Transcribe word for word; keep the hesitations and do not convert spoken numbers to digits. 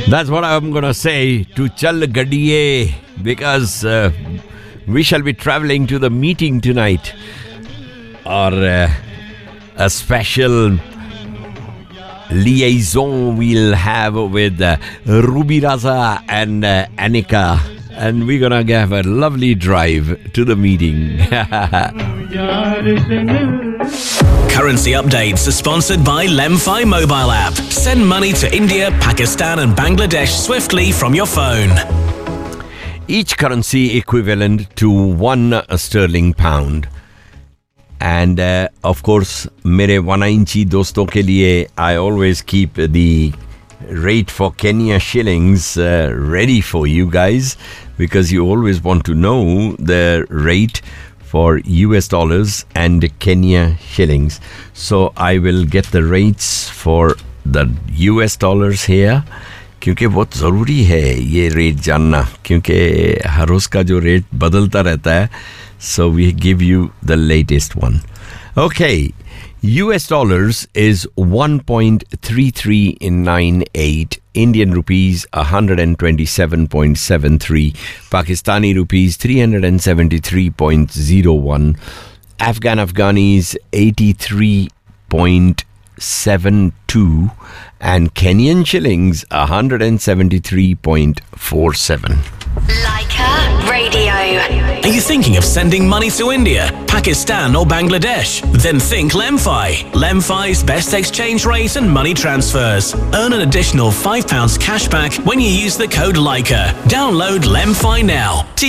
That's what I'm going to say to Chal Gadiye, because uh, we shall be traveling to the meeting tonight. Or uh, a special liaison we'll have with uh, Ruby Raza and uh, Anika. And we're going to have a lovely drive to the meeting. Currency updates are sponsored by Lemfi mobile app. Send money to India, Pakistan and Bangladesh swiftly from your phone. Each currency equivalent to one sterling pound. And uh, of course, mere one inchi doston ke liye, I always keep the rate for Kenya shillings uh, ready for you guys, because you always want to know the rate for U S dollars and Kenya shillings. So I will get the rates for the U S dollars here, क्योंकि बहुत ज़रूरी है ये rate जानना, क्योंकि हर रोज़ का जो rate बदलता रहता है. So we give you the latest one. Okay, U S dollars is one point three three nine eight, Indian rupees one hundred twenty-seven point seven three, Pakistani rupees three hundred seventy-three point zero one, Afghan Afghanis eighty-three point seven two, and Kenyan shillings one hundred seventy-three point four seven. Leica Radio. Are you thinking of sending money to India, Pakistan or Bangladesh? Then think Lemfi. Lemfi's best exchange rate and money transfers. Earn an additional five pounds cashback when you use the code Leica. Download Lemfi now.